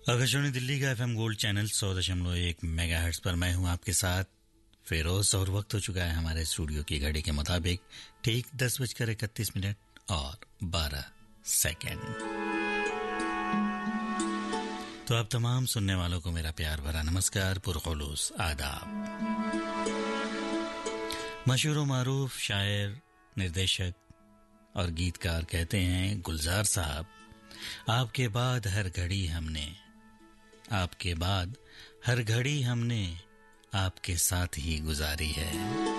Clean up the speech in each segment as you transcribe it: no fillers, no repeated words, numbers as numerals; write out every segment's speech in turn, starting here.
आकाशवाणी दिल्ली का FM gold channel 100.1 megahertz पर मैं हूं आपके साथ फिरोज और वक्त हो चुका है हमारे स्टूडियो की घड़ी के मुताबिक ठीक 10:31 और 12 सेकंड। तो आप तमाम सुनने वालों को मेरा प्यार भरा नमस्कार, पुरखुलूस आदाब। मशहूर मारूफ शायर, निर्देशक और गीतकार कहते हैं गुलजार साहब, आपके बाद हर घड़ी हमने आपके साथ ही गुजारी है।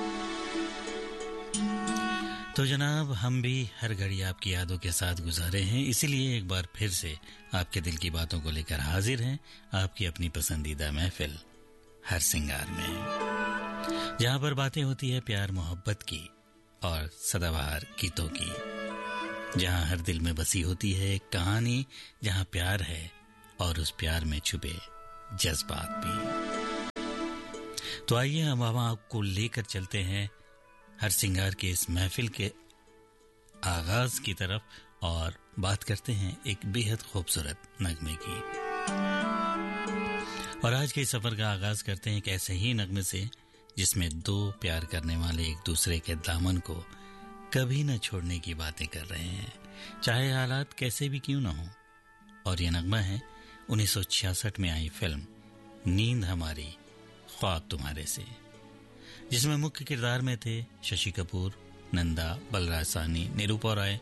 तो जनाब, हम भी हर घड़ी आपकी यादों के साथ गुजारे हैं, इसीलिए एक बार फिर से आपके दिल की बातों को लेकर हाजिर हैं आपकी अपनी पसंदीदा महफिल हर सिंगार में, जहां पर बातें होती है प्यार मोहब्बत की और सदाबहार गीतों की, जहां हर दिल में बसी होती है एक कहानी, जहां प्यार है और उस प्यार में छुपे जज्बात भी। तो आइए हम आपको लेकर चलते हैं हर सिंगार के इस महफिल के आगाज की तरफ और बात करते हैं एक बेहद खूबसूरत नगमे की। और आज के सफर का आगाज करते हैं एक ऐसे ही नगमे से जिसमें दो प्यार करने वाले एक दूसरे के दामन को कभी न छोड़ने की बातें कर रहे हैं, चाहे हालात कैसे भी क्यों न हो। और ये नगमा है 1966 में आई फिल्म नींद हमारी ख्वाब तुम्हारे से, जिसमें मुख्य किरदार में थे शशि कपूर, नंदा, बलराज साहनी, निरूपा राय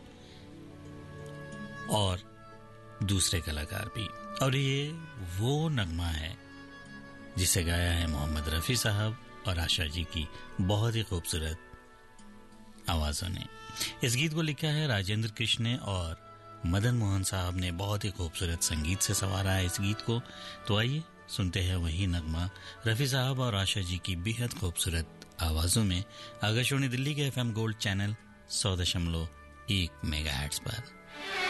और दूसरे कलाकार भी। और ये वो नगमा है जिसे गाया है मोहम्मद रफी साहब और आशा जी की बहुत ही खूबसूरत आवाजों ने। इस गीत को लिखा है राजेंद्र कृष्ण ने और मदन मोहन साहब ने बहुत ही खूबसूरत संगीत से संवारा है इस गीत को। तो आइए सुनते हैं वही नगमा रफी साहब और आशा जी की बेहद खूबसूरत आवाजों में आकाशवाणी दिल्ली के एफएम गोल्ड चैनल 100.1 मेगाहर्ट्ज पर।